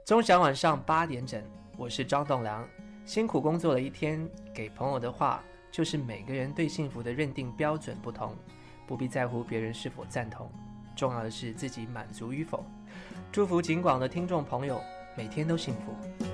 钟祥晚上8点整，我是张栋梁。辛苦工作了一天，给朋友的话就是每个人对幸福的认定标准不同，不必在乎别人是否赞同，重要的是自己满足与否。祝福景广的听众朋友每天都幸福。